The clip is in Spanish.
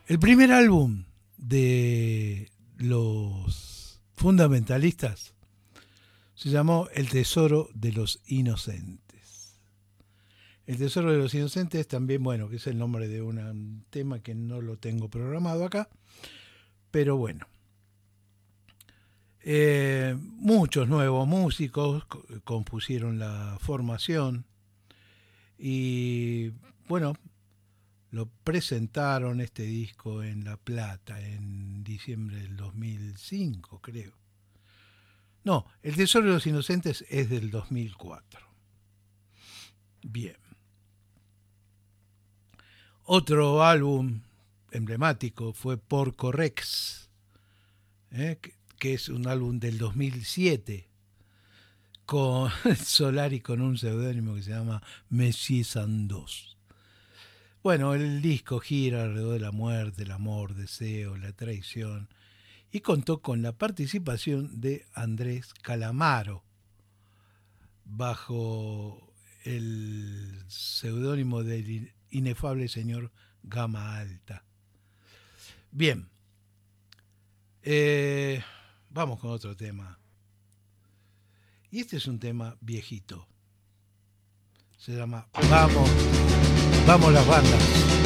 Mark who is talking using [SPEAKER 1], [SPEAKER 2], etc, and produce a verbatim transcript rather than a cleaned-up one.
[SPEAKER 1] El primer álbum de los fundamentalistas se llamó El Tesoro de los Inocentes. El Tesoro de los Inocentes también, bueno, que es el nombre de una, un tema que no lo tengo programado acá, pero bueno. Eh, muchos nuevos músicos compusieron la formación y bueno, lo presentaron este disco en La Plata en diciembre del dos mil cinco, creo. No, El Tesoro de los Inocentes es del dos mil cuatro. Bien. Otro álbum emblemático fue Porco Rex, ¿eh? que, que es un álbum del dos mil siete con Solari con un seudónimo que se llama Monsieur Sandoz. Bueno, el disco gira alrededor de la muerte, el amor, deseo, la traición y contó con la participación de Andrés Calamaro bajo el seudónimo del inefable señor Gama Alta. Bien, eh, vamos con otro tema. Y este es un tema viejito. Se llama Vamos, vamos las bandas.